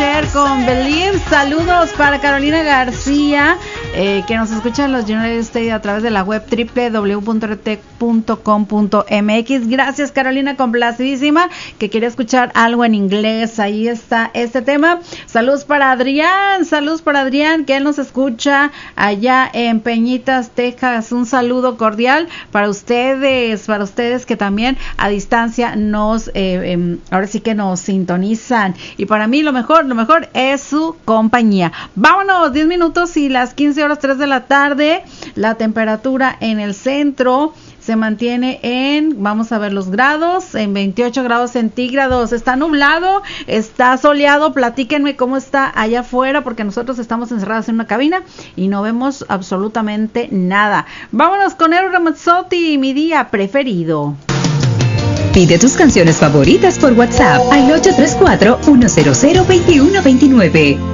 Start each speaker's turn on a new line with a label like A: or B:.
A: Cher con Believe. Saludos para Carolina García, que nos escucha en los United States a través de la web www.rtec.com.mx. Gracias, Carolina, complacidísima, que quería escuchar algo en inglés. Ahí está este tema. Saludos para Adrián, que él nos escucha allá en Peñitas, Texas. Un saludo cordial para ustedes que también a distancia nos, ahora sí que nos sintonizan. Y para mí lo mejor es su compañía. Vámonos, 10 minutos y las 15 horas 3 de la tarde. La temperatura en el centro se mantiene en, vamos a ver los grados, en 28 grados centígrados. Está nublado, está soleado. Platíquenme cómo está allá afuera, porque nosotros estamos encerrados en una cabina y no vemos absolutamente nada. Vámonos con Eros Ramazzotti, Mi Día Preferido.
B: Pide tus canciones favoritas por WhatsApp al 834-100-2129.